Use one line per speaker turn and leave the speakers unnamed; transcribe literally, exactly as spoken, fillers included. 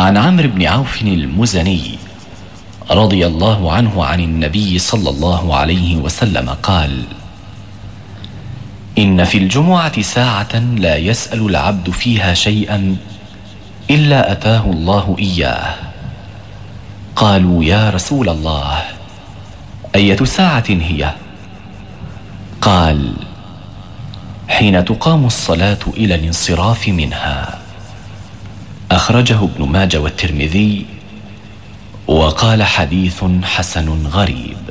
عن عمرو بن عوف المزني رضي الله عنه عن النبي صلى الله عليه وسلم قال: إن في الجمعة ساعة لا يسأل العبد فيها شيئا إلا أتاه الله إياه. قالوا: يا رسول الله، أية ساعة هي؟ قال: حين تقام الصلاة إلى الانصراف منها. أخرجه ابن ماجه والترمذي، وقال: حديث حسن غريب.